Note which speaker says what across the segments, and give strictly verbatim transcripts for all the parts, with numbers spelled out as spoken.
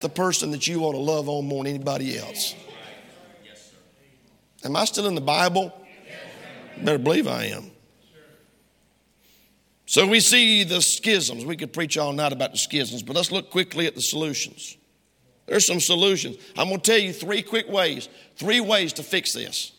Speaker 1: the person that you ought to love on more than anybody else. Am I still in the Bible? Better believe I am. So we see the schisms. We could preach all night about the schisms, but let's look quickly at the solutions. There's some solutions. I'm going to tell you three quick ways, three ways to fix this.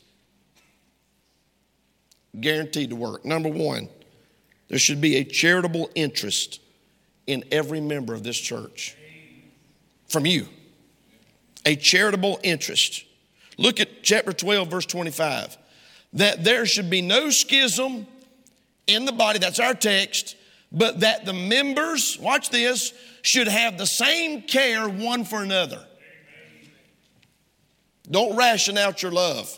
Speaker 1: Guaranteed to work. Number one, there should be a charitable interest in every member of this church. From you. A charitable interest. Look at chapter twelve, verse twenty-five. That there should be no schism in the body, that's our text, but that the members, watch this, should have the same care one for another. Don't ration out your love.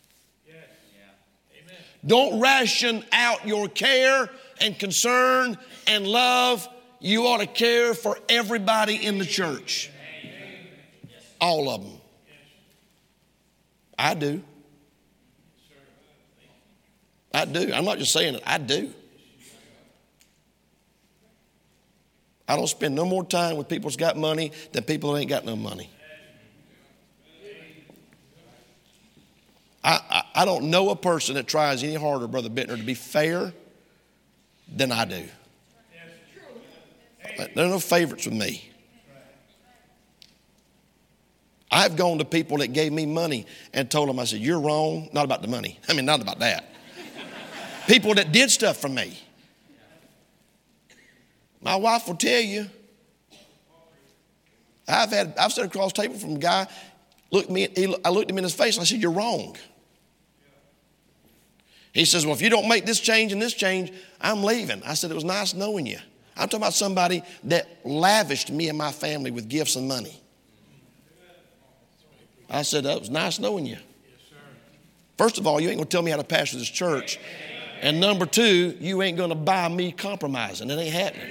Speaker 1: Don't ration out your care and concern and love. You ought to care for everybody in the church. All of them. I do. I do. I'm not just saying it. I do. I don't spend no more time with people that's got money than people that ain't got no money. I, I, I don't know a person that tries any harder, Brother Bittner, to be fair than I do. There are no favorites with me. I've gone to people that gave me money and told them, I said, you're wrong. Not about the money. I mean, not about that. People that did stuff for me. My wife will tell you. I've had, I've sat across the table from a guy, looked me, he, I looked him in his face and I said, you're wrong. He says, well, if you don't make this change and this change, I'm leaving. I said, it was nice knowing you. I'm talking about somebody that lavished me and my family with gifts and money. I said, that was nice knowing you. First of all, you ain't going to tell me how to pastor this church. And number two, you ain't going to buy me compromising. It ain't happening.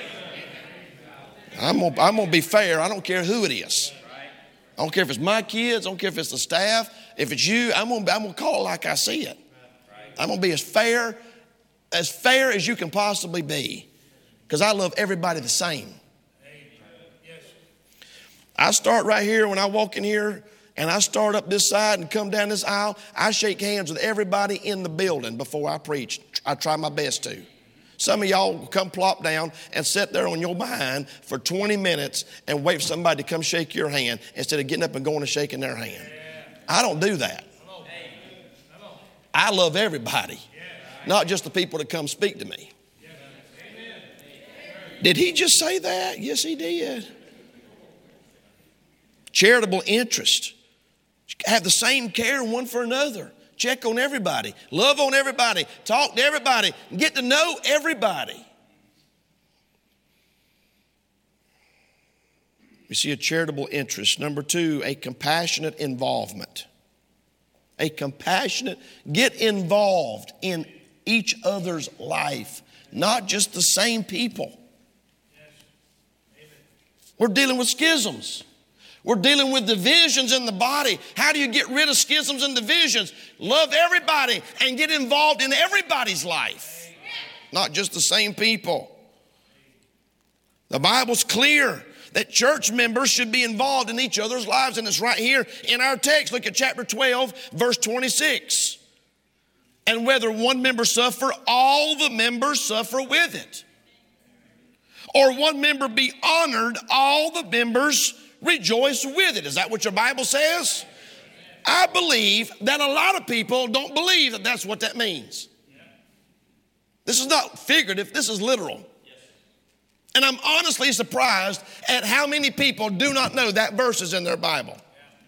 Speaker 1: I'm going I'm to be fair. I don't care who it is. I don't care if it's my kids. I don't care if it's the staff. If it's you, I'm going to I'm going to call it like I see it. I'm going to be as fair, as fair as you can possibly be. Because I love everybody the same. I start right here when I walk in here. And I start up this side and come down this aisle. I shake hands with everybody in the building before I preach. I try my best to. Some of y'all will come plop down and sit there on your behind for twenty minutes and wait for somebody to come shake your hand instead of getting up and going and shaking their hand. I don't do that. I love everybody, not just the people that come speak to me. Did he just say that? Yes, he did. Charitable interest. Have the same care one for another. Check on everybody. Love on everybody. Talk to everybody. Get to know everybody. We see a charitable interest. Number two, a compassionate involvement. A compassionate, get involved in each other's life, not just the same people. We're dealing with schisms. We're dealing with divisions in the body. How do you get rid of schisms and divisions? Love everybody and get involved in everybody's life, not just the same people. The Bible's clear that church members should be involved in each other's lives, and it's right here in our text. Look at chapter twelve, verse twenty-six. And whether one member suffer, all the members suffer with it. Or one member be honored, all the members rejoice with it. Is that what your Bible says? I believe that a lot of people don't believe that that's what that means. This is not figurative, this is literal. And I'm honestly surprised at how many people do not know that verse is in their Bible.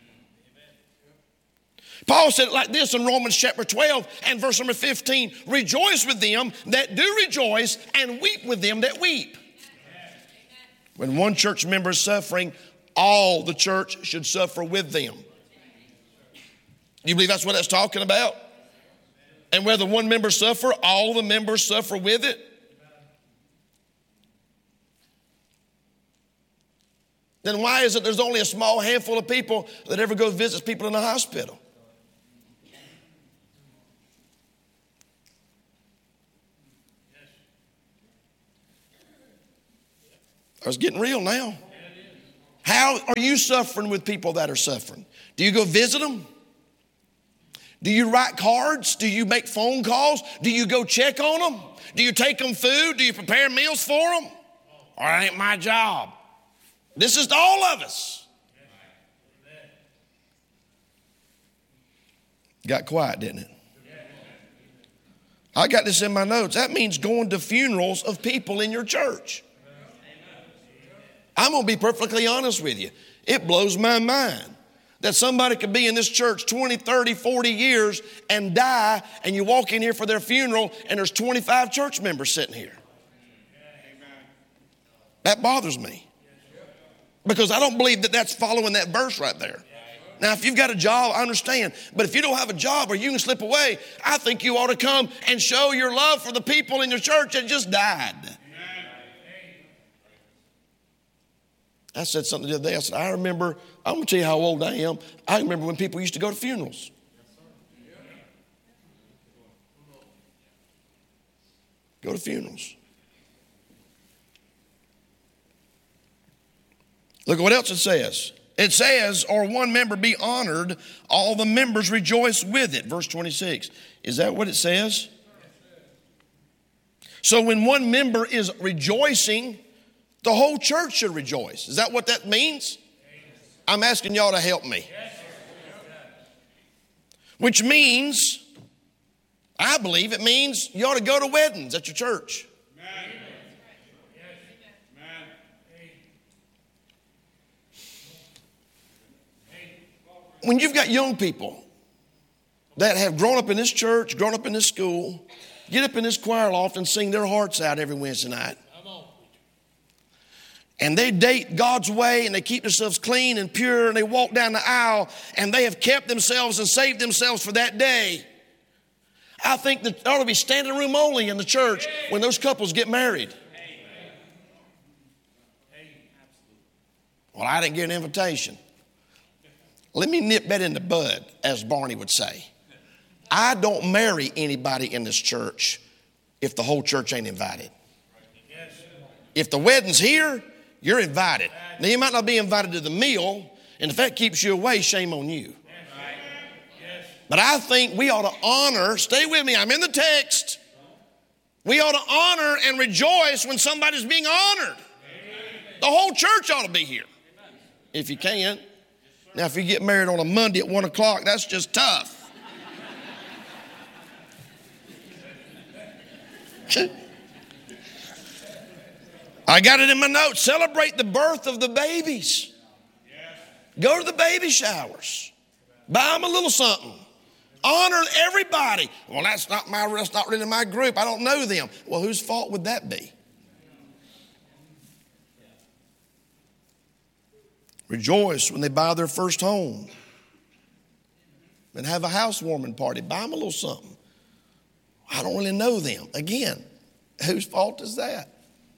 Speaker 1: Paul said it like this in Romans chapter twelve and verse number fifteen. Rejoice with them that do rejoice and weep with them that weep. When one church member is suffering, all the church should suffer with them. You believe that's what that's talking about? And whether one member suffer, all the members suffer with it. Then why is it there's only a small handful of people that ever go visit people in the hospital? It's getting real now. How are you suffering with people that are suffering? Do you go visit them? Do you write cards? Do you make phone calls? Do you go check on them? Do you take them food? Do you prepare meals for them? Or it ain't my job. This is to all of us. Got quiet, didn't it? I got this in my notes. That means going to funerals of people in your church. I'm going to be perfectly honest with you. It blows my mind that somebody could be in this church twenty, thirty, forty years and die, and you walk in here for their funeral and there's twenty-five church members sitting here. That bothers me because I don't believe that that's following that verse right there. Now, if you've got a job, I understand. But if you don't have a job or you can slip away, I think you ought to come and show your love for the people in your church that just died. I said something the other day. I said, I remember, I'm going to tell you how old I am. I remember when people used to go to funerals. Go to funerals. Look at what else it says. It says, or one member be honored, all the members rejoice with it. Verse twenty-six. Is that what it says? So when one member is rejoicing, the whole church should rejoice. Is that what that means? I'm asking y'all to help me. Which means, I believe it means you ought to go to weddings at your church. When you've got young people that have grown up in this church, grown up in this school, get up in this choir loft and sing their hearts out every Wednesday night. And they date God's way and they keep themselves clean and pure and they walk down the aisle and they have kept themselves and saved themselves for that day. I think that there ought to be standing room only in the church when those couples get married. Well, I didn't get an invitation. Let me nip that in the bud, as Barney would say. I don't marry anybody in this church if the whole church ain't invited. If the wedding's here, you're invited. Now, you might not be invited to the meal, and if that keeps you away, shame on you. But I think we ought to honor, stay with me, I'm in the text. We ought to honor and rejoice when somebody's being honored. The whole church ought to be here, if you can. Now, if you get married on a Monday at one o'clock, that's just tough. I got it in my notes. Celebrate the birth of the babies. Go to the baby showers. Buy them a little something. Honor everybody. Well, that's not my, that's not really my group. I don't know them. Well, whose fault would that be? Rejoice when they buy their first home. And have a housewarming party. Buy them a little something. I don't really know them. Again, whose fault is that?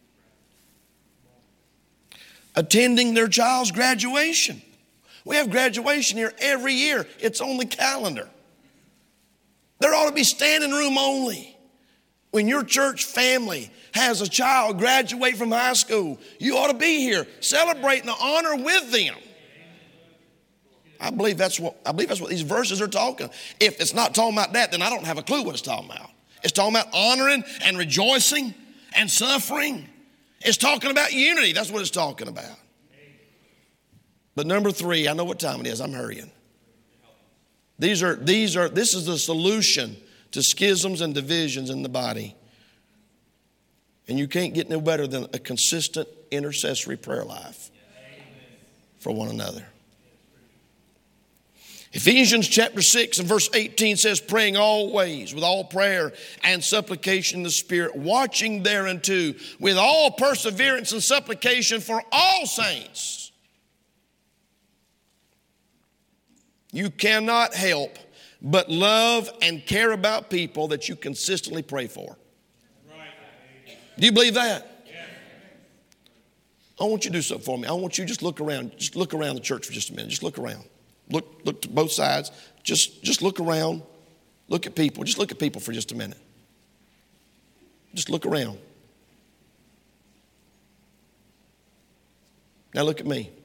Speaker 1: Attending their child's graduation. We have graduation here every year. It's on the calendar. There ought to be standing room only. When your church family has a child graduate from high school, you ought to be here celebrating the honor with them. I believe that's what I believe that's what these verses are talking. If it's not talking about that, then I don't have a clue what it's talking about. It's talking about honoring and rejoicing and suffering. It's talking about unity. That's what it's talking about. But number three, I know what time it is. I'm hurrying. These are these are this is the solution to schisms and divisions in the body. And you can't get no better than a consistent intercessory prayer life for one another. Ephesians chapter six and verse eighteen says, praying always with all prayer and supplication in the Spirit, watching thereunto with all perseverance and supplication for all saints. You cannot help but love and care about people that you consistently pray for. Do you believe that? I want you to do something for me. I want you to just look around. Just look around the church for just a minute. Just look around. Look, look to both sides. Just, just look around. Look at people. Just look at people for just a minute. Just look around. Now look at me.